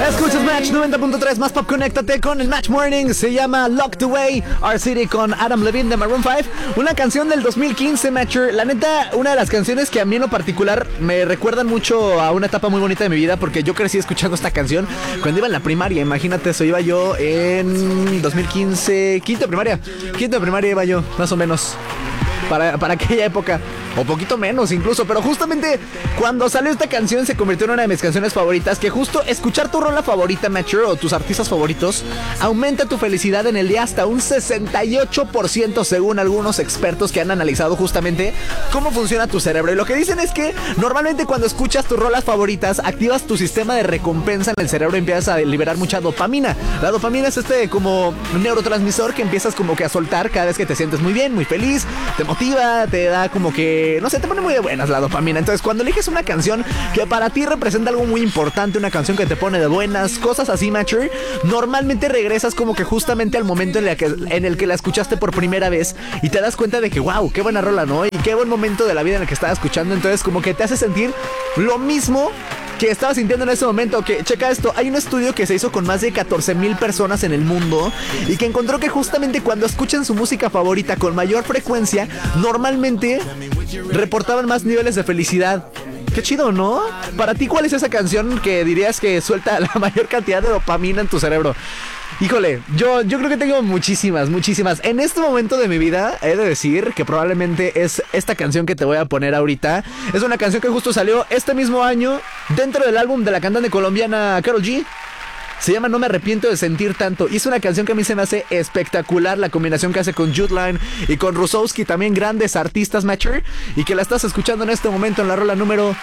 Escuchas Match 90.3 más pop, conéctate con el Match Morning. Se llama Locked Away, Our City con Adam Levine de Maroon 5. Una canción del 2015, Matcher. La neta, una de las canciones que a mí en lo particular me recuerdan mucho a una etapa muy bonita de mi vida, porque yo crecí escuchando esta canción cuando iba en la primaria. Imagínate, eso iba yo en 2015, quinto de primaria iba yo, más o menos. Para aquella época, o poquito menos incluso, pero justamente cuando salió esta canción se convirtió en una de mis canciones favoritas. Que justo escuchar tu rola favorita, Matcher, o tus artistas favoritos, aumenta tu felicidad en el día hasta un 68%, según algunos expertos que han analizado justamente cómo funciona tu cerebro. Y lo que dicen es que normalmente cuando escuchas tus rolas favoritas, activas tu sistema de recompensa en el cerebro y empiezas a liberar mucha dopamina. La dopamina es como un neurotransmisor que empiezas como que a soltar cada vez que te sientes muy bien, muy feliz, te motiva, te da como que, no sé, te pone muy de buenas la dopamina. Entonces cuando eliges una canción que para ti representa algo muy importante, una canción que te pone de buenas, cosas así, Matcher, normalmente regresas como que justamente al momento en el que la escuchaste por primera vez y te das cuenta de que wow, qué buena rola, ¿no? Y qué buen momento de la vida en el que estaba escuchando. Entonces como que te hace sentir lo mismo que estaba sintiendo en ese momento. Que checa esto, hay un estudio que se hizo con más de 14,000 personas en el mundo y que encontró que justamente cuando escuchan su música favorita con mayor frecuencia, normalmente reportaban más niveles de felicidad. Qué chido, ¿no? Para ti, ¿cuál es esa canción que dirías que suelta la mayor cantidad de dopamina en tu cerebro? Híjole, yo creo que tengo muchísimas. En este momento de mi vida he de decir que probablemente es esta canción que te voy a poner ahorita. Es una canción que justo salió este mismo año dentro del álbum de la cantante colombiana Karol G. Se llama No me arrepiento de sentir tanto. Y es una canción que a mí se me hace espectacular. La combinación que hace con Judline y con Rusowski, también grandes artistas, Matcher. Y que la estás escuchando en este momento en la rola número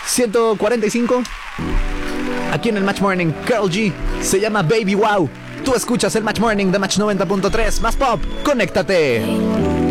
145. Aquí en el Match Morning, Karol G. Se llama Baby Wow. Tú escuchas el Match Morning de Match 90.3. Más pop, conéctate.